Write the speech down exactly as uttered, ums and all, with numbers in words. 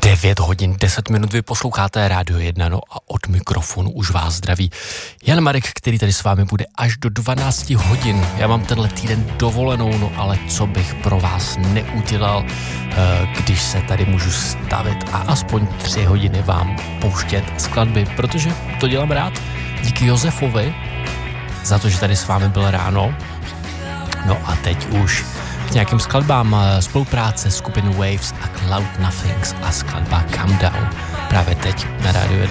devět hodin, deset minut, vy posloucháte Rádio jedna, no a od mikrofonu už vás zdraví Jan Marek, který tady s vámi bude až do dvanácti hodin. Já mám tenhle týden dovolenou, no ale co bych pro vás neudělal, když se tady můžu stavit a aspoň tři hodiny vám pouštět skladby, protože to dělám rád. Díky Josefovi za to, že tady s vámi byl ráno. No a teď už k nějakým skladbám spolupráce skupiny Waves a Cloud Nothings a skladba Calm Down právě teď na Rádiu jedna.